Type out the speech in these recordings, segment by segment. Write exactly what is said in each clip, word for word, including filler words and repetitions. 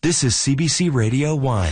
This is C B C Radio one.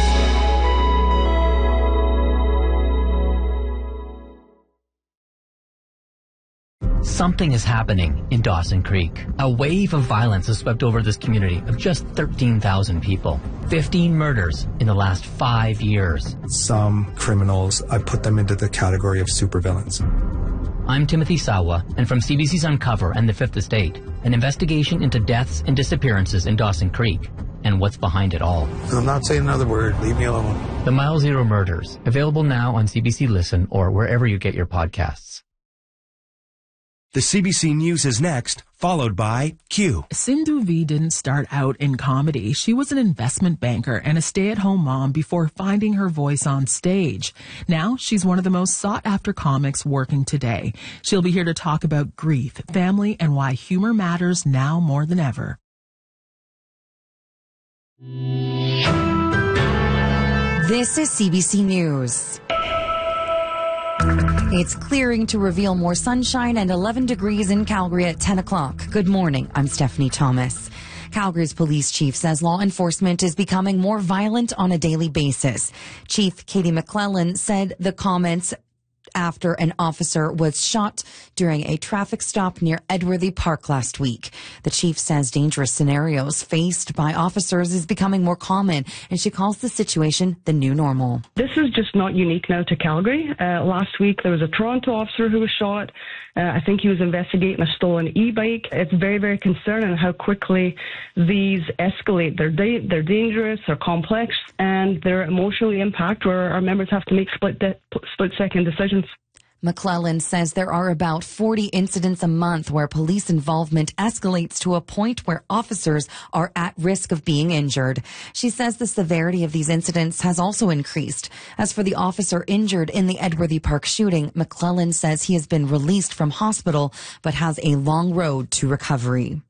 Something is happening in Dawson Creek. A wave of violence has swept over this community of just thirteen thousand people. fifteen murders in the last five years. Some criminals, I put them into the category of supervillains. I'm Timothy Sawa, and from C B C's Uncover and The Fifth Estate, an investigation into deaths and disappearances in Dawson Creek and what's behind it all. I'm not saying another word. Leave me alone. The Mile Zero Murders, available now on C B C Listen or wherever you get your podcasts. The C B C News is next, followed by Q. Sindhu V didn't start out in comedy. She was an investment banker and a stay-at-home mom before finding her voice on stage. Now, she's one of the most sought-after comics working today. She'll be here to talk about grief, family, and why humor matters now more than ever. This is C B C News. It's clearing to reveal more sunshine and eleven degrees in Calgary at ten o'clock. Good morning. I'm Stephanie Thomas. Calgary's police chief says law enforcement is becoming more violent on a daily basis. Chief Katie McClellan said the comments after an officer was shot during a traffic stop near Edworthy Park last week. The chief says dangerous scenarios faced by officers is becoming more common, and she calls the situation the new normal. This is just not unique now to Calgary. Uh, last week there was a Toronto officer who was shot. Uh, I think he was investigating a stolen e-bike. It's very, very concerning how quickly these escalate. They're da- they're dangerous, they're complex, and they're emotionally impact where our members have to make split de- split-second decisions. McClellan says there are about forty incidents a month where police involvement escalates to a point where officers are at risk of being injured. She says the severity of these incidents has also increased. As for the officer injured in the Edworthy Park shooting, McClellan says he has been released from hospital but has a long road to recovery.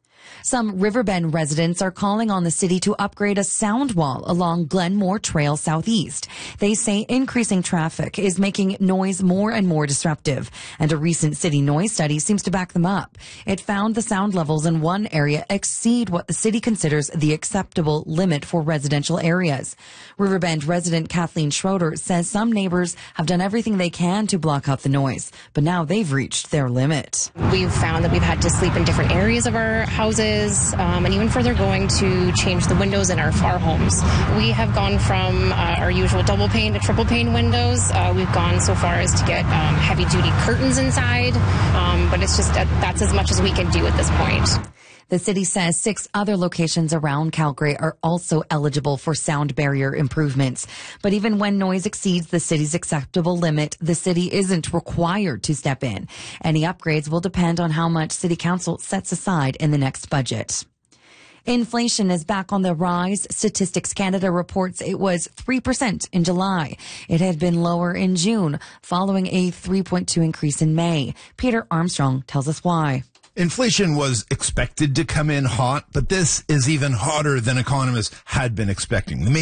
Some Riverbend residents are calling on the city to upgrade a sound wall along Glenmore Trail Southeast. They say increasing traffic is making noise more and more disruptive, and a recent city noise study seems to back them up. It found the sound levels in one area exceed what the city considers the acceptable limit for residential areas. Riverbend resident Kathleen Schroeder says some neighbors have done everything they can to block out the noise, but now they've reached their limit. We've found that we've had to sleep in different areas of our houses. Um, and even further going to change the windows in our, our homes. We have gone from uh, our usual double pane to triple pane windows. Uh, we've gone so far as to get um, heavy duty curtains inside, um, but it's just uh, that's as much as we can do at this point. The city says six other locations around Calgary are also eligible for sound barrier improvements. But even when noise exceeds the city's acceptable limit, the city isn't required to step in. Any upgrades will depend on how much City Council sets aside in the next budget. Inflation is back on the rise. Statistics Canada reports it was three percent in July. It had been lower in June, following a three point two increase in May. Peter Armstrong tells us why. Inflation was expected to come in hot, but this is even hotter than economists had been expecting. The